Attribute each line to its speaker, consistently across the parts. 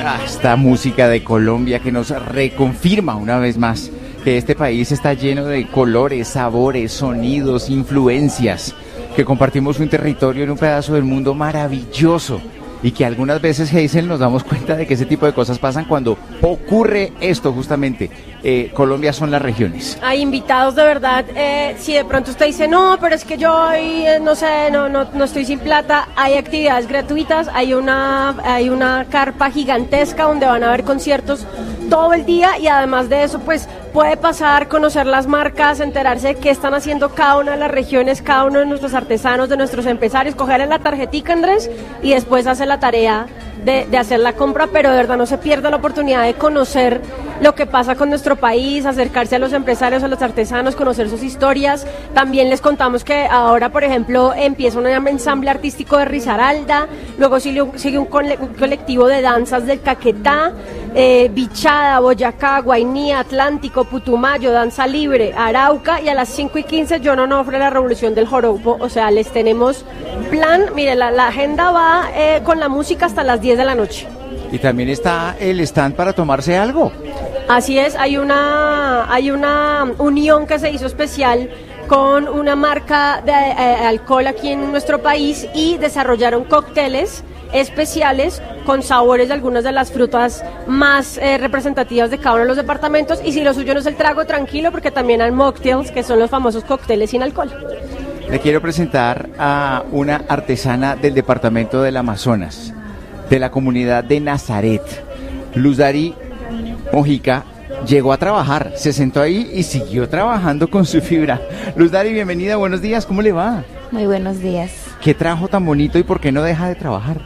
Speaker 1: Esta música de Colombia que nos reconfirma una vez más que este país está lleno de colores, sabores, sonidos, influencias, que compartimos un territorio en un pedazo del mundo maravilloso y que algunas veces, Hazel, nos damos cuenta de que ese tipo de cosas pasan cuando ocurre esto justamente. Colombia son las regiones.
Speaker 2: Hay invitados de verdad, si de pronto usted dice, no, pero es que yo hoy, no sé, no estoy sin plata, hay actividades gratuitas, hay una carpa gigantesca donde van a haber conciertos todo el día y además de eso, pues puede pasar, conocer las marcas, enterarse de qué están haciendo cada una de las regiones, cada uno de nuestros artesanos, de nuestros empresarios, cogerle la tarjetica, Andrés, y después hacer la tarea de hacer la compra, pero de verdad no se pierda la oportunidad de conocer lo que pasa con nuestro país, acercarse a los empresarios, a los artesanos, conocer sus historias. También les contamos que ahora, por ejemplo, empieza un ensamble artístico de Risaralda, luego sigue un colectivo de danzas del Caquetá, Bichada, Boyacá, Guainía, Atlántico, Putumayo, Danza Libre, Arauca, y a las 5:15 John Onofre, la Revolución del Joropo. O sea, les tenemos plan, mire, la agenda va con la música hasta las 10 de la noche.
Speaker 1: Y también está el stand para tomarse algo.
Speaker 2: Así es, hay una unión que se hizo especial con una marca de alcohol aquí en nuestro país y desarrollaron cócteles especiales con sabores de algunas de las frutas más representativas de cada uno de los departamentos, y si lo suyo no es el trago, tranquilo, porque también hay mocktails, que son los famosos cócteles sin alcohol.
Speaker 1: Le quiero presentar a una artesana del departamento del Amazonas, de la comunidad de Nazaret. Luz Dari Mojica llegó a trabajar, se sentó ahí y siguió trabajando con su fibra. Luz Dari, bienvenida, buenos días, ¿cómo le va?
Speaker 3: Muy buenos días.
Speaker 1: ¿Qué trabajo tan bonito y por qué no deja de trabajar?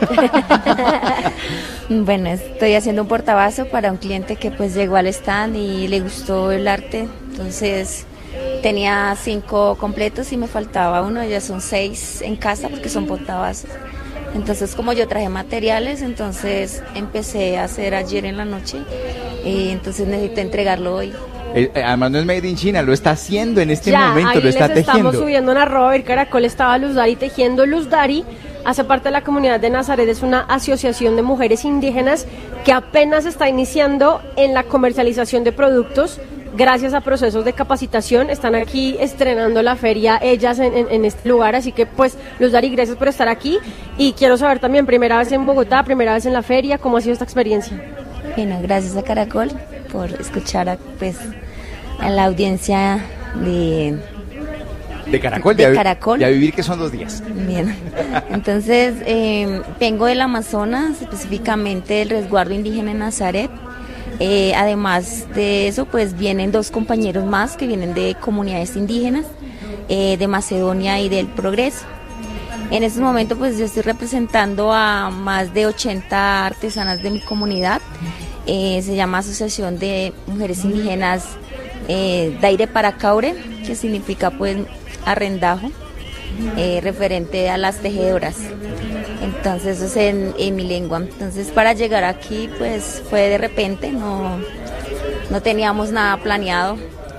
Speaker 3: Bueno, estoy haciendo un portabazo para un cliente que pues llegó al stand y le gustó el arte, entonces tenía 5 completos y me faltaba uno, ya son 6 en casa porque son portavasos. Entonces, como yo traje materiales, entonces empecé a hacer ayer en la noche y entonces necesito entregarlo hoy.
Speaker 1: Además no es made in China, lo está haciendo en este momento, lo está tejiendo.
Speaker 2: Estamos subiendo en @ Caracol, estaba Luz Dari tejiendo. Luz Dari hace parte de la comunidad de Nazaret, es una asociación de mujeres indígenas que apenas está iniciando en la comercialización de productos. Gracias a procesos de capacitación, están aquí estrenando la feria ellas en este lugar, así que pues Luz Dari, gracias por estar aquí, y quiero saber también, primera vez en Bogotá, primera vez en la feria, ¿cómo ha sido esta experiencia?
Speaker 3: Bueno, gracias a Caracol por escuchar a la audiencia de
Speaker 1: Caracol,
Speaker 3: de Caracol.
Speaker 1: Ya vivir que son 2 días.
Speaker 3: Bien, entonces vengo del Amazonas, específicamente del resguardo indígena en Nazaret. Además de eso, pues vienen 2 compañeros más que vienen de comunidades indígenas, de Macedonia y del Progreso. En este momento pues yo estoy representando a más de 80 artesanas de mi comunidad. Se llama Asociación de Mujeres Indígenas Daire Paracaure, que significa pues arrendajo, referente a las tejedoras. Entonces eso es en mi lengua. Entonces para llegar aquí pues fue de repente, no teníamos nada planeado,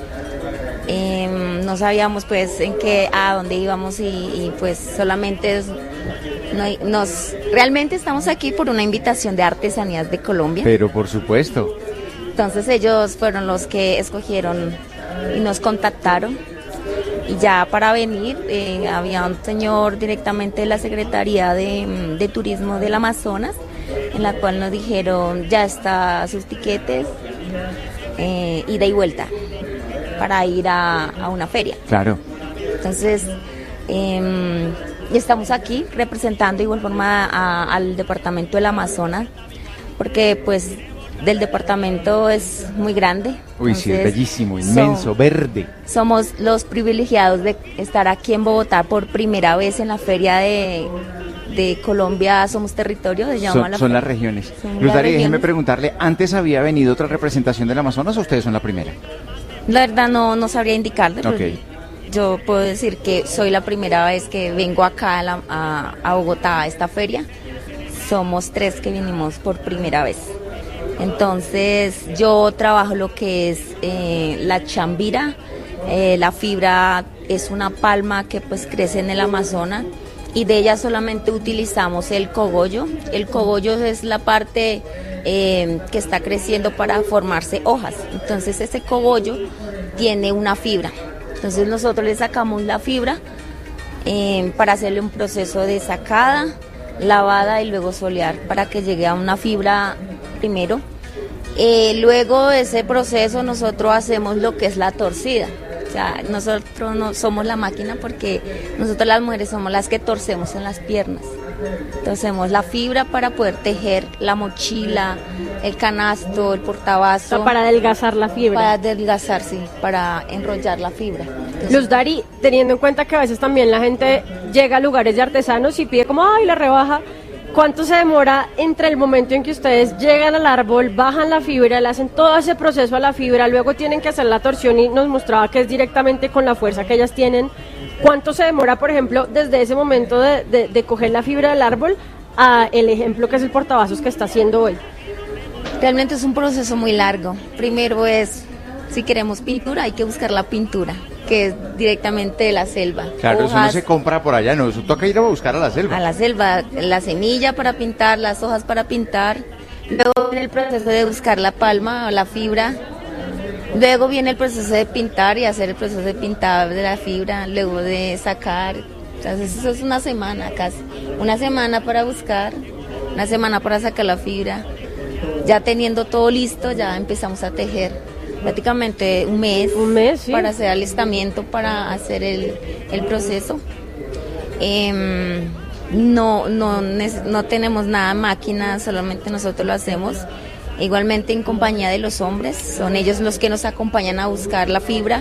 Speaker 3: no sabíamos pues a dónde íbamos y pues solamente realmente estamos aquí por una invitación de Artesanías de Colombia.
Speaker 1: Pero por supuesto.
Speaker 3: Entonces ellos fueron los que escogieron y nos contactaron. Y ya para venir había un señor directamente de la Secretaría de Turismo del Amazonas, en la cual nos dijeron ya está sus tiquetes, ida y vuelta, para ir a una feria.
Speaker 1: Claro.
Speaker 3: Entonces estamos aquí representando de igual forma al departamento del Amazonas, porque pues del departamento es muy grande.
Speaker 1: Uy, sí, es bellísimo, inmenso, verde.
Speaker 3: Somos los privilegiados de estar aquí en Bogotá por primera vez en la feria de Colombia. Somos territorio,
Speaker 1: son las regiones. Luz Dari, déjeme preguntarle, ¿antes había venido otra representación del Amazonas o ustedes son la primera?
Speaker 3: La verdad no sabría indicarle,
Speaker 1: okay.
Speaker 3: Yo puedo decir que soy la primera vez que vengo acá a Bogotá a esta feria. Somos 3 que vinimos por primera vez. Entonces yo trabajo lo que es la chambira. La fibra es una palma que pues crece en el Amazonas, y de ella solamente utilizamos el cogollo. El cogollo es la parte que está creciendo para formarse hojas. Entonces ese cogollo tiene una fibra. Entonces nosotros le sacamos la fibra para hacerle un proceso de sacada, lavada y luego solear para que llegue a una fibra primero. Luego de ese proceso nosotros hacemos lo que es la torcida. O sea, nosotros no somos la máquina porque nosotros las mujeres somos las que torcemos en las piernas. Torcemos la fibra para poder tejer la mochila, el canasto, el portabazo.
Speaker 2: O sea, para adelgazar la fibra.
Speaker 3: Para adelgazar, sí, para enrollar la fibra. Entonces,
Speaker 2: Luz Dari, teniendo en cuenta que a veces también la gente llega a lugares de artesanos y pide como, ay, la rebaja. ¿Cuánto se demora entre el momento en que ustedes llegan al árbol, bajan la fibra, le hacen todo ese proceso a la fibra, luego tienen que hacer la torsión y nos mostraba que es directamente con la fuerza que ellas tienen? ¿Cuánto se demora, por ejemplo, desde ese momento de coger la fibra del árbol a el ejemplo que es el portavasos que está haciendo hoy?
Speaker 3: Realmente es un proceso muy largo. Primero es, si queremos pintura, hay que buscar la pintura, que es directamente de la selva.
Speaker 1: Claro, eso no se compra por allá, no, eso toca ir a buscar a la selva.
Speaker 3: A la selva, la semilla para pintar, las hojas para pintar. Luego viene el proceso de buscar la palma o la fibra. Luego viene el proceso de pintar y hacer el proceso de pintar de la fibra, luego de sacar. Entonces eso es una semana casi. Una semana para buscar, una semana para sacar la fibra. Ya teniendo todo listo, ya empezamos a tejer. Prácticamente un mes,
Speaker 2: sí,
Speaker 3: para hacer alistamiento, para hacer el proceso. No tenemos nada de máquina, solamente nosotros lo hacemos. Igualmente en compañía de los hombres, son ellos los que nos acompañan a buscar la fibra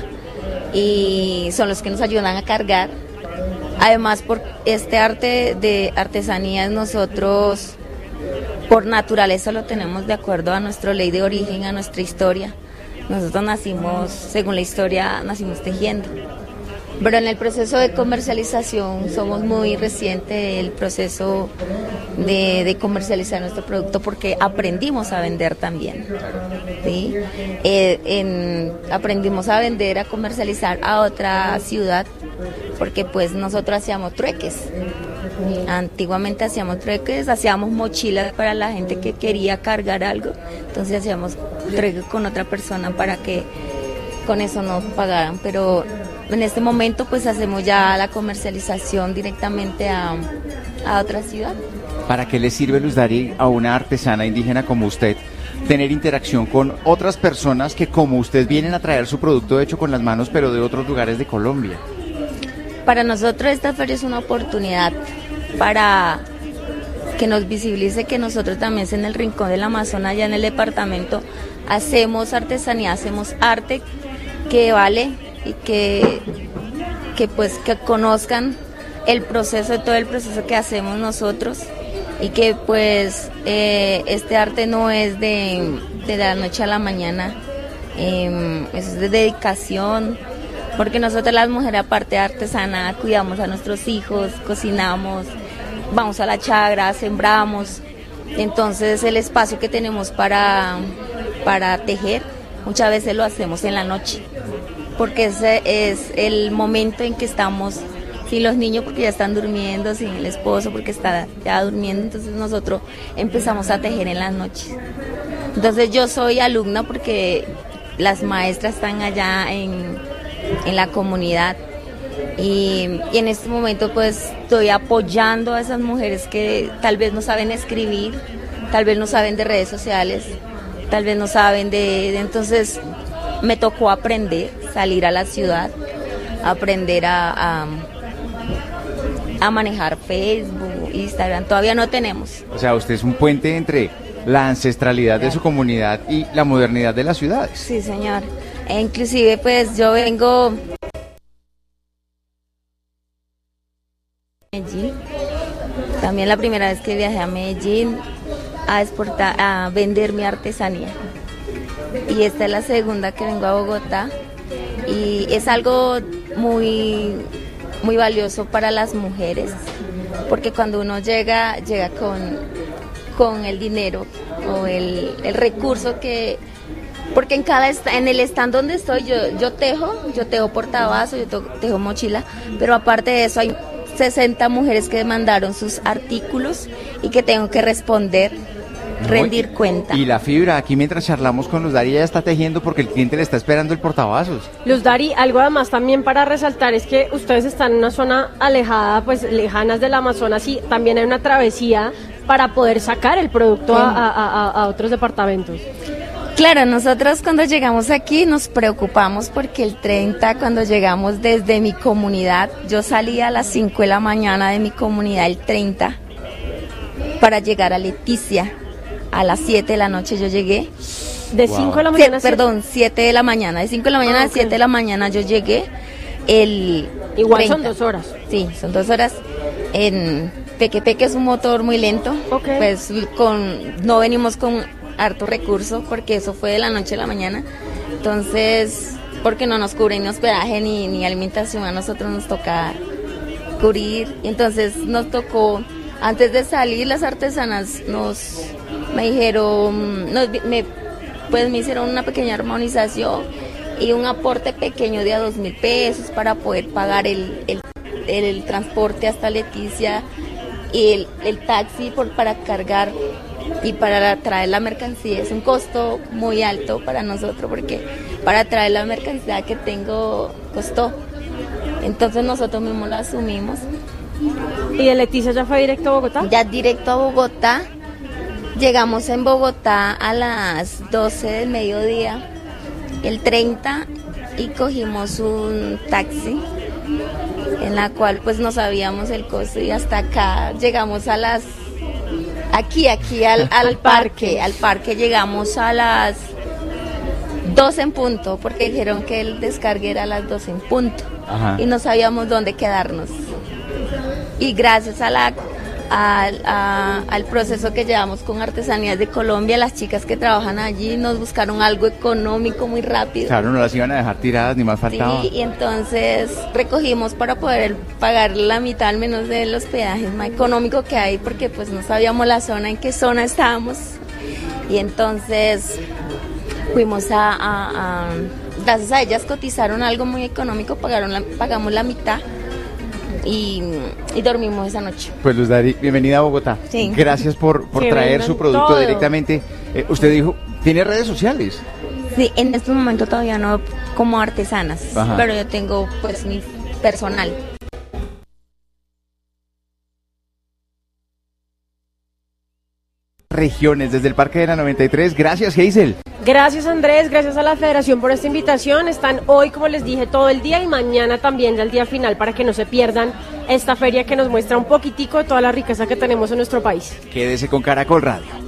Speaker 3: y son los que nos ayudan a cargar. Además, por este arte de artesanías, nosotros por naturaleza lo tenemos de acuerdo a nuestra ley de origen, a nuestra historia. Nosotros nacimos, según la historia, nacimos tejiendo. Pero en el proceso de comercialización somos muy recientes el proceso de comercializar nuestro producto porque aprendimos a vender también, ¿sí? Aprendimos a vender, a comercializar a otra ciudad porque pues nosotros hacíamos trueques. Antiguamente hacíamos trueques, hacíamos mochilas para la gente que quería cargar algo, entonces hacíamos trueques con otra persona para que con eso nos pagaran, pero en este momento pues hacemos ya la comercialización directamente a otra ciudad.
Speaker 1: ¿Para qué le sirve, Luz Dari, a una artesana indígena como usted tener interacción con otras personas que como usted vienen a traer su producto hecho con las manos pero de otros lugares de Colombia?
Speaker 3: Para nosotros esta feria es una oportunidad para que nos visibilice que nosotros también en el rincón del Amazonas, allá en el departamento, hacemos artesanía, hacemos arte que vale y que conozcan el proceso, todo el proceso que hacemos nosotros y que pues este arte no es de la noche a la mañana, es de dedicación, porque nosotros las mujeres aparte de artesana cuidamos a nuestros hijos, cocinamos, vamos a la chagra, sembramos, entonces el espacio que tenemos para tejer muchas veces lo hacemos en la noche, porque ese es el momento en que estamos sin los niños porque ya están durmiendo, sin el esposo porque está ya durmiendo, entonces nosotros empezamos a tejer en las noches. Entonces yo soy alumna porque las maestras están allá en la comunidad y en este momento pues estoy apoyando a esas mujeres que tal vez no saben escribir, tal vez no saben de redes sociales, tal vez no saben entonces me tocó aprender, salir a la ciudad, aprender a manejar Facebook, Instagram, todavía no tenemos.
Speaker 1: O sea, usted es un puente entre la ancestralidad de su comunidad y la modernidad de las ciudades.
Speaker 3: Sí, señor. E inclusive pues yo vengo de Medellín, también la primera vez que viajé a Medellín a exportar, a vender mi artesanía. Y esta es la segunda que vengo a Bogotá y es algo muy valioso para las mujeres, porque cuando uno llega con el dinero o el recurso que, porque en el stand donde estoy yo tejo portavasos, yo tejo mochila, pero aparte de eso hay 60 mujeres que mandaron sus artículos y que tengo que responder, rendir cuenta.
Speaker 1: Y la fibra, aquí mientras charlamos con Luz Dari, ella está tejiendo porque el cliente le está esperando el portavasos.
Speaker 2: Luz Dari, algo además también para resaltar es que ustedes están en una zona alejada, pues lejanas del Amazonas, y también hay una travesía para poder sacar el producto a otros departamentos.
Speaker 3: Claro, nosotros cuando llegamos aquí nos preocupamos porque el 30, cuando llegamos desde mi comunidad, yo salí a las 5 de la mañana de mi comunidad el 30 para llegar a Leticia. A las 7 de la noche yo llegué.
Speaker 2: ¿De 5 de la mañana?
Speaker 3: Perdón, 7 de la mañana. De 5 de la mañana a 7 de la mañana yo llegué el
Speaker 2: Igual
Speaker 3: 30.
Speaker 2: son 2 horas.
Speaker 3: Sí, son 2 horas. En Peque es un motor muy lento.
Speaker 2: Okay.
Speaker 3: Pues no venimos con harto recurso porque eso fue de la noche a la mañana. Entonces, porque no nos cubren ni hospedaje ni alimentación, a nosotros nos toca cubrir. Entonces nos tocó, antes de salir, las artesanas me dijeron, me hicieron una pequeña armonización y un aporte pequeño de a 2.000 pesos para poder pagar el transporte hasta Leticia y el taxi para cargar y para traer la mercancía. Es un costo muy alto para nosotros porque para traer la mercancía que tengo costó. Entonces nosotros mismos lo asumimos.
Speaker 2: ¿Y de Leticia ya fue directo a Bogotá?
Speaker 3: Ya directo a Bogotá. Llegamos en Bogotá a las 12 del mediodía, el 30, y cogimos un taxi en la cual pues no sabíamos el costo y hasta acá llegamos a las... Aquí al parque llegamos a las 12 en punto, porque dijeron que el descargue era a las 12 en punto.
Speaker 1: Ajá.
Speaker 3: Y no sabíamos dónde quedarnos. Y gracias al proceso que llevamos con Artesanías de Colombia, las chicas que trabajan allí nos buscaron algo económico muy rápido.
Speaker 1: Claro, no las iban a dejar tiradas, ni más faltaba.
Speaker 3: Sí, y entonces recogimos para poder pagar la mitad al menos del hospedaje más económico que hay, porque pues no sabíamos la zona, en qué zona estábamos. Y entonces fuimos gracias a ellas cotizaron algo muy económico, pagamos la mitad. Y dormimos esa noche.
Speaker 1: Pues Luz Dari, bienvenida a Bogotá.
Speaker 3: Sí.
Speaker 1: Gracias por traer su producto
Speaker 2: todo
Speaker 1: directamente. Usted dijo, ¿tiene redes sociales?
Speaker 3: Sí, en este momento todavía no como artesanas.
Speaker 1: Ajá.
Speaker 3: Pero yo tengo pues mi personal.
Speaker 1: Regiones desde el Parque de la 93. Gracias, Hazel.
Speaker 2: Gracias, Andrés, gracias a la Federación por esta invitación. Están hoy, como les dije, todo el día, y mañana también, ya el día final, para que no se pierdan esta feria que nos muestra un poquitico de toda la riqueza que tenemos en nuestro país.
Speaker 1: Quédese con Caracol Radio.